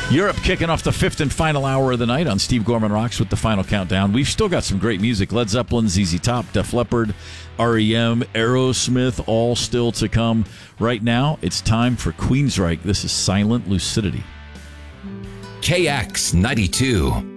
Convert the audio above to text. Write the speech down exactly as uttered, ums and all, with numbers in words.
Europe kicking off the fifth and final hour of the night on Steve Gorman Rocks with the final countdown. We've still got some great music. Led Zeppelin, Z Z Top, Def Leppard, R E M, Aerosmith, all still to come. Right now, it's time for Queensryche. This is Silent Lucidity. K X ninety-two.